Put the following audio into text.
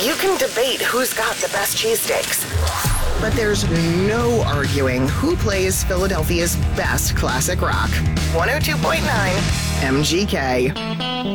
You can debate who's got the best cheesesteaks, but there's no arguing who plays Philadelphia's best classic rock. 102.9 MGK.